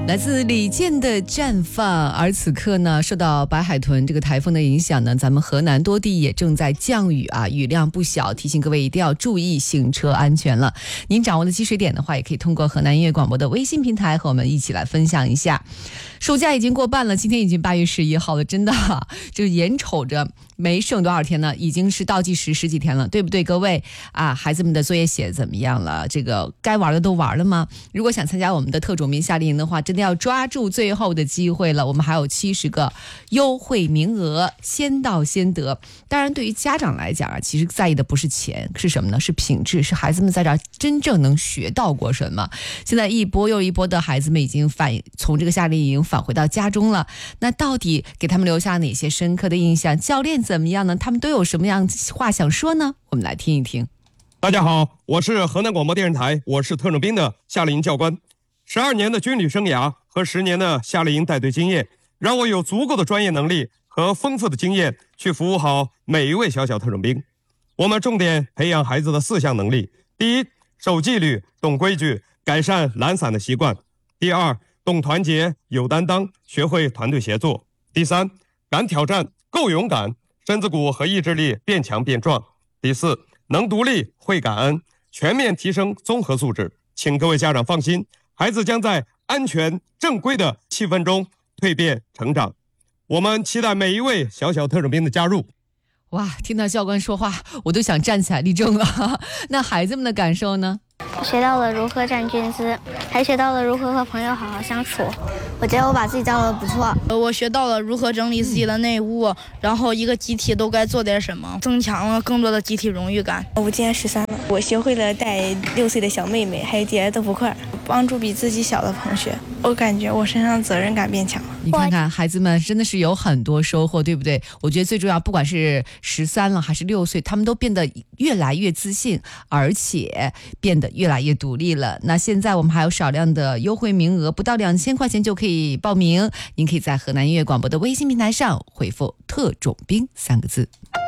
来自李健的绽放。而此刻呢，受到白海豚这个台风的影响呢，咱们河南多地也正在降雨啊，雨量不小，提醒各位一定要注意行车安全了。您掌握的积水点的话，也可以通过河南音乐广播的微信平台和我们一起来分享一下。暑假已经过半了，今天已经8月11号了，真的这个眼瞅着没剩多少天呢，已经是倒计时十几天了，对不对各位啊？孩子们的作业写怎么样了？这个该玩的都玩了吗？如果想参加我们的特种兵夏令营的话，真的要抓住最后的机会了，我们还有70个优惠名额，先到先得。当然对于家长来讲啊，其实在意的不是钱，是什么呢？是品质，是孩子们在这儿真正能学到过什么。现在一波又一波的孩子们已经从这个夏令营返回到家中了，那到底给他们留下哪些深刻的印象？教练怎么样呢？他们都有什么样话想说呢？我们来听一听。 大家好，我是河南广播电视台，我是特种兵的夏令营教官。12年的军旅生涯和10年的夏令营带队经验，让我有足够的专业能力和丰富的经验去服务好每一位小特种兵。我们重点培养孩子的4项能力：第一，守纪律、懂规矩，改善懒散的习惯；第二，懂团结、有担当，学会团队协作；第三，敢挑战、够勇敢，身子骨和意志力变强变壮；第四，能独立、会感恩，全面提升综合素质。请各位家长放心，孩子将在安全正规的气氛中蜕变成长。我们期待每一位小特种兵的加入。 哇，听到教官说话，我都想站起来立正了。那孩子们的感受呢？ 学到了如何站军姿，还学到了如何和朋友好好相处。我觉得我把自己教得不错。 我学到了如何整理自己的内务，然后一个集体都该做点什么，增强了更多的集体荣誉感。 我今年13了，我学会了带6岁的小妹妹，还有叠豆腐块，帮助比自己小的同学。我感觉我身上责任感变强了。 你看看孩子们真的是有很多收获，对不对？我觉得最重要，不管是13了还是6岁，他们都变得越来越自信，而且变得越来越独立了。那现在我们还有少量的优惠名额，不到2000块钱就可以报名。您可以在河南音乐广播的微信平台上回复特种兵3个字。